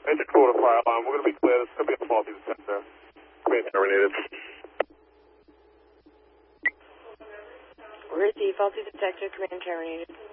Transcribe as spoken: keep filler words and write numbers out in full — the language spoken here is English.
Engine quarter fire alarm. We're going to be clear. This could be a faulty detector. Command terminated. We're at the faulty detector. Command terminated.